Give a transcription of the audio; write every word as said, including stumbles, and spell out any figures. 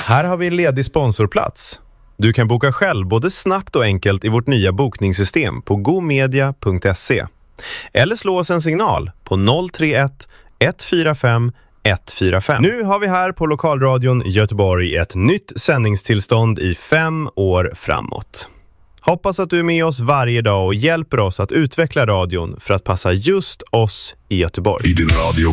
Här har vi en ledig sponsorplats. Du kan boka själv både snabbt och enkelt i vårt nya bokningssystem på gomedia punkt se. Eller slå oss en signal på noll tre ett ett fyra fem ett fyra fem. Nu har vi här på Lokalradion Göteborg ett nytt sändningstillstånd i fem år framåt. Hoppas att du är med oss varje dag och hjälper oss att utveckla radion för att passa just oss i Göteborg. I din radio.